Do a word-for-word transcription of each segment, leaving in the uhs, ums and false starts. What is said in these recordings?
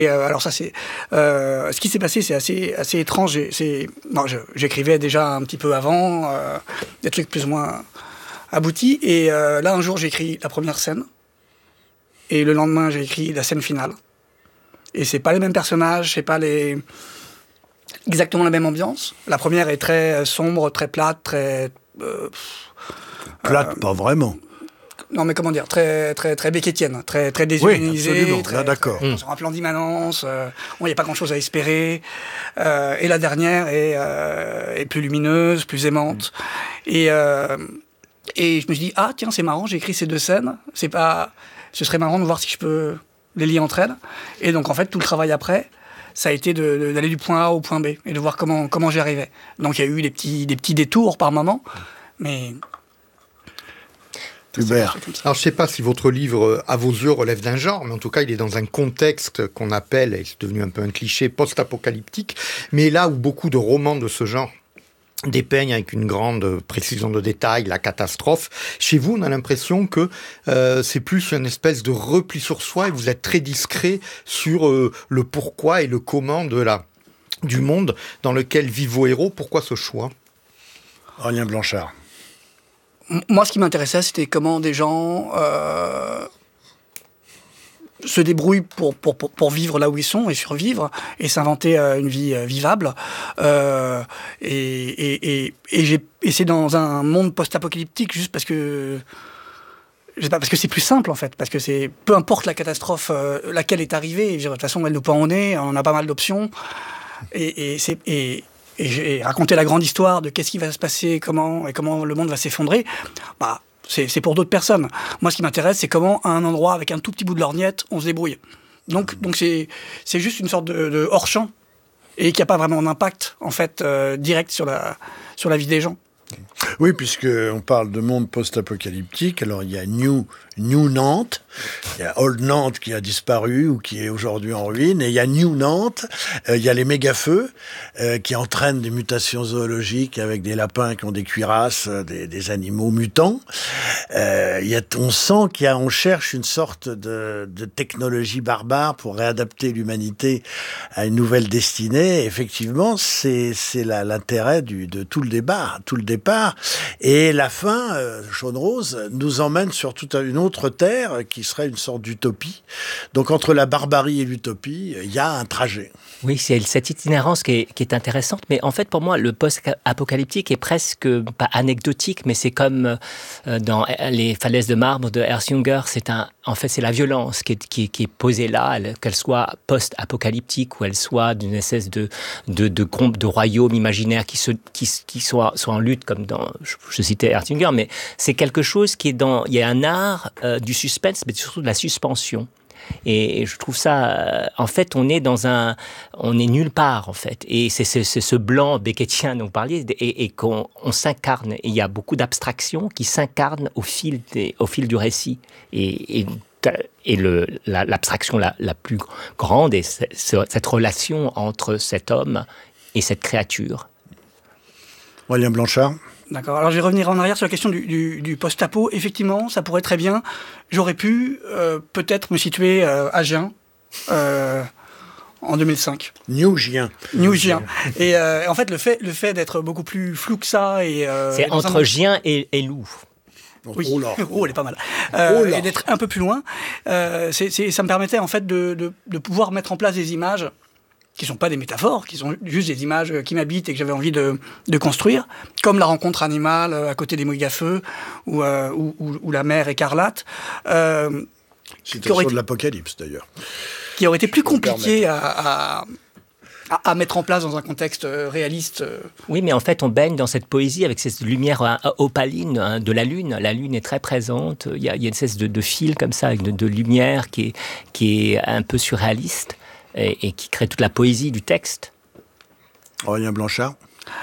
Et euh, alors ça c'est euh, ce qui s'est passé, c'est assez assez étrange. J'ai, c'est, non, je, j'écrivais déjà un petit peu avant euh, des trucs plus ou moins aboutis. Et euh, là un jour j'ai écrit la première scène et le lendemain j'ai écrit la scène finale. Et c'est pas les mêmes personnages, c'est pas les exactement la même ambiance. La première est très sombre, très plate, très euh, plate, euh, pas vraiment. Non, mais comment dire, très, très, très Beckettienne, très, très déshumanisée. Oui, très, là, d'accord. Très, sur un plan d'immanence, il euh, n'y bon, a pas grand-chose à espérer. Euh, et la dernière est, euh, est plus lumineuse, plus aimante. Mm. Et, euh, et je me suis dit, ah tiens, c'est marrant, j'ai écrit ces deux scènes. C'est pas, ce serait marrant de voir si je peux les lier entre elles. Et donc, en fait, tout le travail après, ça a été de, de, d'aller du point A au point B et de voir comment, comment j'y arrivais. Donc, il y a eu des petits, des petits détours par moment, mais... Hubert. Alors, je ne sais pas si votre livre, à vos yeux, relève d'un genre, mais en tout cas, il est dans un contexte qu'on appelle, et c'est devenu un peu un cliché, post-apocalyptique, mais là où beaucoup de romans de ce genre dépeignent avec une grande précision de détail la catastrophe. Chez vous, on a l'impression que euh, c'est plus une espèce de repli sur soi et vous êtes très discret sur euh, le pourquoi et le comment de la, du monde dans lequel vivent vos héros. Pourquoi ce choix ? Aurélien Blanchard. Moi, ce qui m'intéressait, c'était comment des gens euh, se débrouillent pour, pour, pour, pour vivre là où ils sont et survivre et s'inventer euh, une vie euh, vivable. Euh, et, et, et, et, j'ai, et c'est dans un monde post-apocalyptique juste parce que... Je sais pas, parce que c'est plus simple en fait, parce que c'est peu importe la catastrophe euh, laquelle est arrivée, de toute façon elle nous pend au nez, on a pas mal d'options et, et c'est... Et, et j'ai raconté la grande histoire de qu'est-ce qui va se passer, comment, et comment le monde va s'effondrer, bah, c'est, c'est pour d'autres personnes. Moi, ce qui m'intéresse, c'est comment, à un endroit, avec un tout petit bout de lorgnette, on se débrouille. Donc, donc c'est, c'est juste une sorte de, de hors-champ, et qui n'a pas vraiment d'impact, en fait, euh, direct sur la, sur la vie des gens. Oui, puisqu'on parle de monde post-apocalyptique, alors il y a New, New Nantes, il y a Old Nantes qui a disparu ou qui est aujourd'hui en ruine, et il y a New Nantes, euh, il y a les méga-feux euh, qui entraînent des mutations zoologiques avec des lapins qui ont des cuirasses, des, des animaux mutants. Euh, il y a, on sent qu'on cherche une sorte de, de technologie barbare pour réadapter l'humanité à une nouvelle destinée. Et effectivement, c'est, c'est la, l'intérêt du, de tout le débat, tout le départ. Et la fin, euh, Jaune Rose, nous emmène sur toute une autre terre qui serait une sorte d'utopie. Donc entre la barbarie et l'utopie, il y a un trajet. Oui, c'est cette itinérance qui est, qui est intéressante, mais en fait pour moi le post-apocalyptique est presque pas anecdotique, mais c'est comme euh, dans les falaises de marbre de Ersinger, c'est un, en fait c'est la violence qui est, qui, qui est posée là, elle, qu'elle soit post-apocalyptique ou elle soit d'une espèce de de de, de, de royaume imaginaire qui se qui, qui soit soit en lutte comme dans je, je citais Ersinger, mais c'est quelque chose qui est dans il y a un art euh, du suspense, mais surtout de la suspension. Et je trouve ça, en fait, on est dans un, on est nulle part en fait. Et c'est, c'est, c'est ce blanc beckettien dont vous parliez, et, et qu'on on s'incarne. Et il y a beaucoup d'abstractions qui s'incarnent au fil des, au fil du récit. Et, et, et le, la, l'abstraction la, la plus grande est cette relation entre cet homme et cette créature. Aurélien Blanchard. D'accord. Alors je vais revenir en arrière sur la question du, du, du post-apo. Effectivement, ça pourrait très bien. J'aurais pu euh, peut-être me situer euh, à Gien euh, en deux mille cinq. New Gien. New Gien. Et euh, en fait, le fait, le fait d'être beaucoup plus flou que ça et euh, c'est entre un... Gien et, et Loup. Oui. Oh, là. Oh, elle est pas mal. Euh, oh et d'être un peu plus loin, euh, c'est, c'est, ça me permettait en fait de, de, de pouvoir mettre en place des images qui ne sont pas des métaphores, qui sont juste des images qui m'habitent et que j'avais envie de, de construire, comme la rencontre animale à côté des méga-feux ou, euh, ou, ou, ou la mer écarlate. Euh, Citation été, de l'Apocalypse, d'ailleurs. Qui aurait été plus compliqué à, à, à, à mettre en place dans un contexte réaliste. Oui, mais en fait, on baigne dans cette poésie avec cette lumière opaline hein, de la lune. La lune est très présente. Il y a, il y a une espèce de, de fil comme ça, avec de, de lumière qui est, qui est un peu surréaliste. Et, et qui crée toute la poésie du texte. Aurélien Blanchard.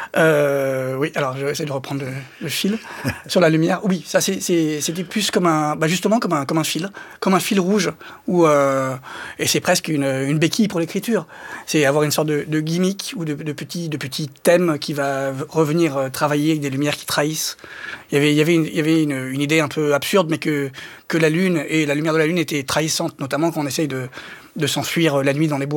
Euh, oui, alors je vais essayer de reprendre le, le fil sur la lumière. Oui, ça c'est, c'est, c'était plus comme un, bah justement comme un, comme un fil, comme un fil rouge. Où, euh, et c'est presque une, une béquille pour l'écriture. C'est avoir une sorte de, de gimmick ou de, de petits, de petits thèmes qui va revenir travailler avec des lumières qui trahissent. Il y avait, il y avait, une, il y avait une, une idée un peu absurde, mais que, que la lune et la lumière de la lune étaient trahissantes, notamment quand on essaye de de s'enfuir la nuit dans les bois.